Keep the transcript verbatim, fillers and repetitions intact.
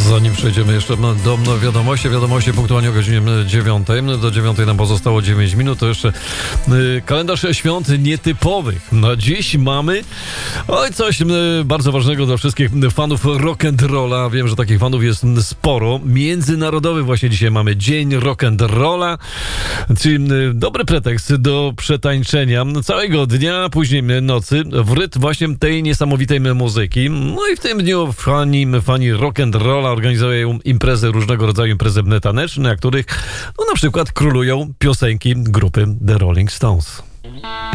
Zanim przejdziemy jeszcze do wiadomości, wiadomości punktualnie o godzinie dziewiątej. Do dziewiątej nam pozostało dziewięć minut, to jeszcze y, kalendarz świąt nietypowych. No dziś mamy oj coś y, bardzo ważnego dla wszystkich fanów rock'n'rolla. Wiem, że takich fanów jest sporo. Międzynarodowy właśnie dzisiaj mamy Dzień Rock'n'Rolla, czyli y, dobry pretekst do przetańczenia całego dnia, później nocy w rytm właśnie tej niesamowitej muzyki. No i w tym dniu fani, fani rock'n'rolla organizują imprezy, różnego rodzaju imprezy taneczne, na których no, na przykład królują piosenki grupy The Rolling Stones.